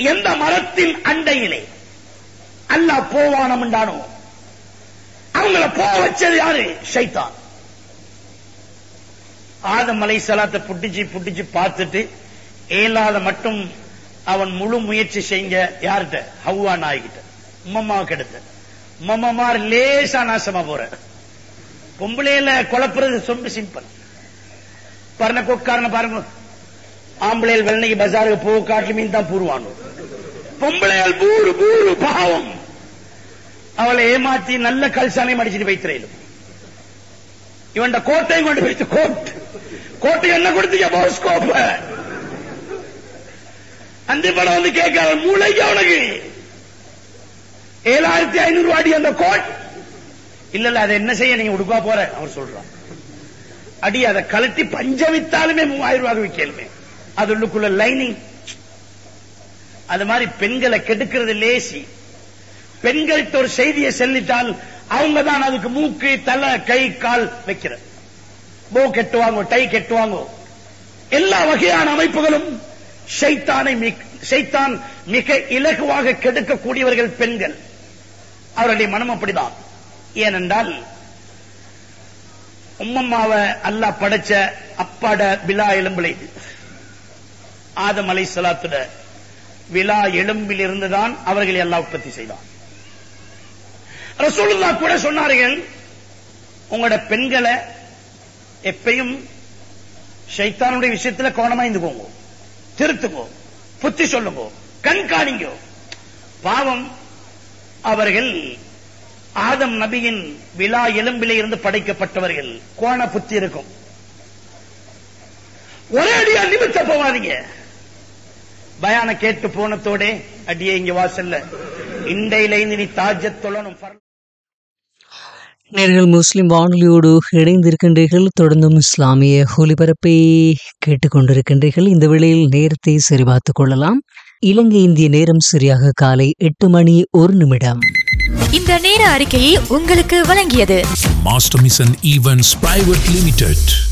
எந்த மரத்தின் அண்டையிலே அல்லாஹ் போவானம் என்றானோ அவங்கள போக வச்சது யாரு? ஷைத்தான். ஆதம் அலைஹிஸ்ஸலாத்தை புட்டிச்சு பார்த்துட்டு ஏலாத மட்டும் அவன் முழு முயற்சி செய்ய யார்கிட்ட? ஹவ்வா நாய்கிட்ட, உம்மம்மாவுக்கு எடுத்த. உம்மம்மார் லேசா நாசமா போற. பொம்பளையில குழப்புறது ரொம்ப சிம்பிள். பரண கொக்காரன பாருங்க, ஆம்பளையில் வெள்ளனைக்கு பஜாருக்கு போக காட்டு மீன் தான் பூருவானு. பொம்பளையால் பூரு பூரு பாவம். அவளை ஏமாத்தி நல்ல கல்சாலையும் அடிச்சுட்டு வைத்திரையிலும். இவன் கோட்டையும் கொண்டு வைத்து கோட்டை என்ன கொடுத்தீங்க? போஸ்கோப்ப அந்த படம் வந்து கேட்காத மூளைக்கு அவனுக்கு 7500 அடி அந்த கோட். இல்ல அதை என்ன செய்ய நீங்க உடுப்பா போற அவர் சொல்றான். அடி அதை கலட்டி பஞ்ச வித்தாலுமே 3000 ரூபாய் விற்கலுமே. அது உள்ளுக்குள்ள லைனிங். அது மாதிரி பெண்களை கெடுக்கிறது லேசி. பெண்கள்கிட்ட ஒரு செய்தியை செல்லிட்டால் அவங்க தான் அதுக்கு மூக்கு தலை கை கால் வைக்கிற. போ கெட்டுவாங்க, டை கெட்டுவாங்க. எல்லா வகையான அமைப்புகளும் ஷைத்தான் மிக இலகுவாக கெடுக்கக்கூடியவர்கள் பெண்கள். அவருடைய மனம் அப்படிதான். ஏனென்றால் உம்மம்மாவை அல்லாஹ் படைச்ச அப்பாட விழா எலும்பில் இது. ஆதம் அலைஹிஸ்ஸலாத்துட விழா எலும்பில் இருந்துதான் அவர்களை அல்லாஹ் உற்பத்தி செய்தான். ரசூலுல்லாஹ் கூட சொன்னார்கள், உங்களோட பெண்களை எப்பயும் ஷைத்தானுடைய விஷயத்துல கவனமா இருந்துக்கோங்க, திருத்துங்கோ, புத்தி சொல்லுங்க, கண்காணிங்க. பாவம், அவர்கள் ஆதம் நபியின் விழா எலும்பிலே இருந்து படைக்கப்பட்டவர்கள். கோண புத்தி இருக்கும். ஒரே அடியா நிமித்த போவாதீங்க. பயான கேட்டு போனத்தோட அடியே இங்க வாசல்ல இண்டையில நீ தாஜத் தொழணும். நேர்கள் முஸ்லிம் வானொலியோடு இணைந்திருக்கின்றீர்கள். தொடர்ந்தும் இஸ்லாமிய ஒலிபரப்பை கேட்டுக்கொண்டிருக்கின்றீர்கள். இந்த வேளையில் நேரத்தை சரிபார்த்துக் கொள்ளலாம். இலங்கை இந்திய நேரம் சரியாக காலை 8:01. இந்த நேர அறிக்கையை உங்களுக்கு வழங்கியது master mission events private limited.